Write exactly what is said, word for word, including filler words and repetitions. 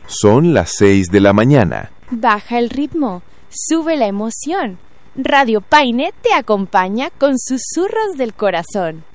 Son las seis de la mañana. Baja el ritmo, sube la emoción. Radio Paine te acompaña con susurros del corazón.